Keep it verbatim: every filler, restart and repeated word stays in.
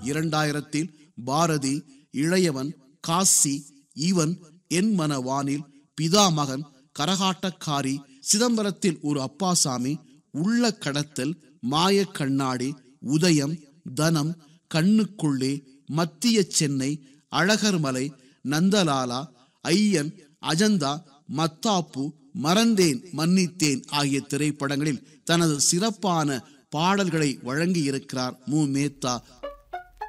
இரண்டாயிரத்தில் பாரதி, இளையவன், காசி, இவன், என் மனவானில், பிதாமகன், கரகாட்டக்காரி, சிதம்பரத்தில் ஒரு அப்பாசாமி, உள்ள கடத்தல், மாய கண்ணாடி, உதயம், தனம், கண்ணுக்குள்ளே, மத்திய சென்னை, அழகர்மலை, நந்தலாலா, ஐயன், அஜந்தா, மத்தாப்பு, மறந்தேன் மன்னித்தேன் ஆகிய திரைப்படங்களில் தனது சிறப்பான பாடல்களை வழங்கி இருக்கிறார் மு. மேத்தா